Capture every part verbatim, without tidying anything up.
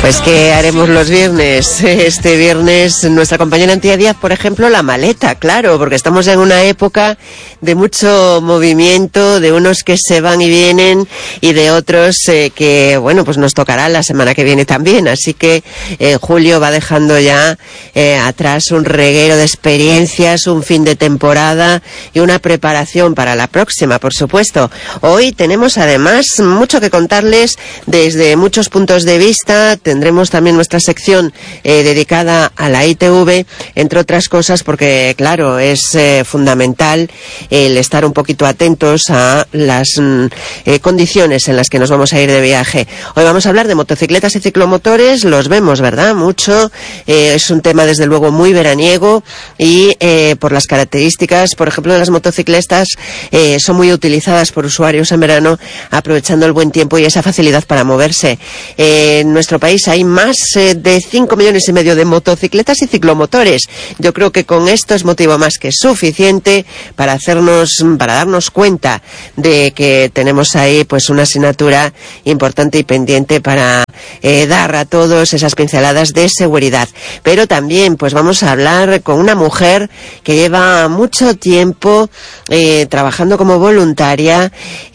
Pues ¿qué haremos los viernes? Este viernes nuestra compañera Antía Díaz, por ejemplo, la maleta, claro, porque estamos en una época de mucho movimiento, de unos que se van y vienen y de otros eh, que, bueno, pues nos tocará la semana que viene también. Así que eh, Julio va dejando ya eh, atrás un reguero de experiencias, un fin de temporada y una preparación para la próxima, por supuesto. Hoy tenemos además mucho que contarles desde muchos puntos de vista. Tendremos también nuestra sección eh, dedicada a la I T V, entre otras cosas, porque claro, es eh, fundamental el estar un poquito atentos a las mm, eh, condiciones en las que nos vamos a ir de viaje. Hoy vamos a hablar de motocicletas y ciclomotores, los vemos, ¿verdad? Mucho, eh, es un tema desde luego muy veraniego y eh, por las características, por ejemplo, de las motocicletas, eh, son muy utilizadas por usuarios en verano, aprovechando el buen tiempo y esa facilidad para moverse. Eh, en nuestro país hay más eh, de cinco millones y medio de motocicletas y ciclomotores. Yo creo que con esto es motivo más que suficiente para hacernos, para darnos cuenta de que tenemos ahí pues una asignatura importante y pendiente para eh, dar a todos esas pinceladas de seguridad. Pero también pues vamos a hablar con una mujer que lleva mucho tiempo eh, trabajando como voluntaria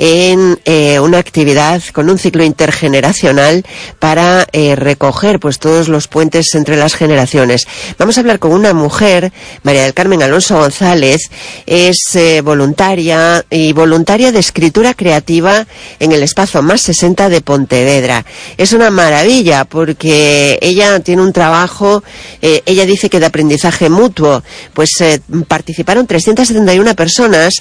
en eh, una actividad con un ciclo intergeneracional para eh, recoger pues todos los puentes entre las generaciones. Vamos a hablar con una mujer, María del Carmen Alonso González, es eh, voluntaria y voluntaria de escritura creativa en el Espacio Más sesenta de Pontevedra. Es una maravilla porque ella tiene un trabajo, eh, ella dice que de aprendizaje mutuo, pues eh, participaron trescientas setenta y una personas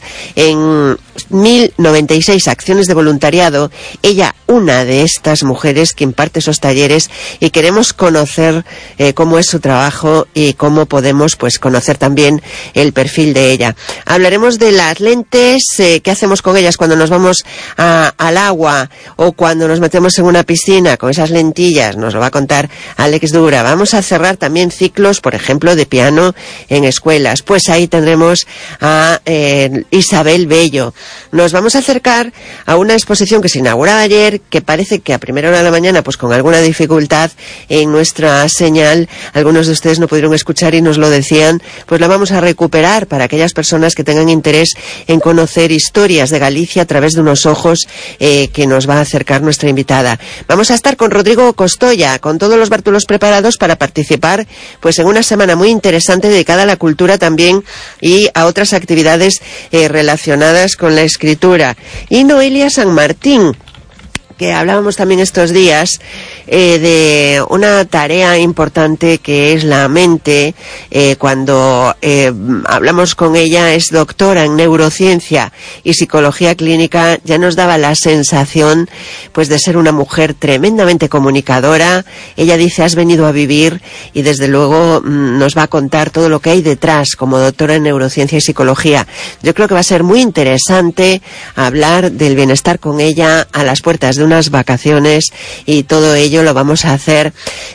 en mil noventa y seis acciones de voluntariado. Ella, una de estas mujeres que imparte esos talleres, y queremos conocer eh, cómo es su trabajo y cómo podemos pues conocer también el perfil de ella. Hablaremos de las lentes, eh, qué hacemos con ellas cuando nos vamos a, al agua o cuando nos metemos en una piscina con esas lentillas, nos lo va a contar Alex Dura. Vamos a cerrar también ciclos, por ejemplo, de piano en escuelas. Pues ahí tendremos a eh, Isabel Bello. Nos vamos a acercar a una exposición que se inauguraba ayer, que parece que a primera hora de la mañana, pues con alguna dificultad en nuestra señal, algunos de ustedes no pudieron escuchar y nos lo decían, pues la vamos a recuperar para aquellas personas que tengan interés en conocer historias de Galicia a través de unos ojos eh, que nos va a acercar nuestra invitada. Vamos a estar con Rodrigo Costoya, con todos los bártulos preparados para participar pues en una semana muy interesante dedicada a la cultura también y a otras actividades eh, relacionadas con la escritura. Y Noelia San Martín, que hablábamos también estos días eh, de una tarea importante que es la mente. Eh, cuando eh, hablamos con ella, es doctora en neurociencia y psicología clínica, ya nos daba la sensación pues de ser una mujer tremendamente comunicadora. Ella dice, has venido a vivir, y desde luego mmm, nos va a contar todo lo que hay detrás como doctora en neurociencia y psicología. Yo creo que va a ser muy interesante hablar del bienestar con ella a las puertas de unas vacaciones, y todo ello lo vamos a hacer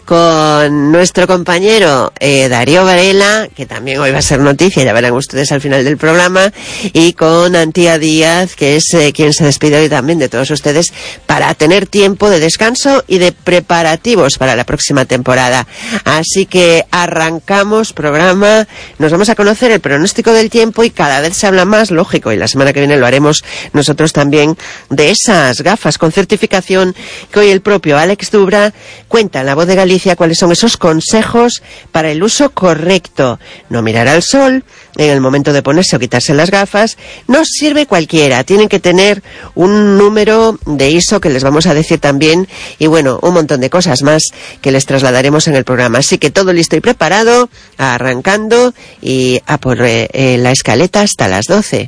con nuestro compañero eh, Darío Varela, que también hoy va a ser noticia, ya verán ustedes al final del programa, y con Antía Díaz, que es eh, quien se despide hoy también de todos ustedes para tener tiempo de descanso y de preparativos para la próxima temporada. Así que arrancamos programa, nos vamos a conocer el pronóstico del tiempo, y cada vez se habla más, lógico, y la semana que viene lo haremos nosotros también, de esas gafas con certificación que hoy el propio Alex Dubra cuenta en La Voz de Galicia cuáles son esos consejos para el uso correcto. No mirar al sol en el momento de ponerse o quitarse las gafas, no sirve cualquiera, tienen que tener un número de I S O que les vamos a decir también, y bueno, un montón de cosas más que les trasladaremos en el programa. Así que todo listo y preparado, arrancando y a por eh, eh, la escaleta hasta las doce.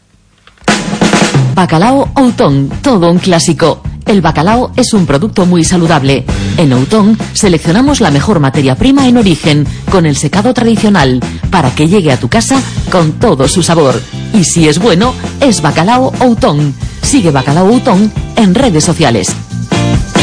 Bacalao Outón, todo un clásico. El bacalao es un producto muy saludable. En Outón seleccionamos la mejor materia prima en origen, con el secado tradicional, para que llegue a tu casa con todo su sabor. Y si es bueno, es Bacalao Outón. Sigue Bacalao Outón en redes sociales.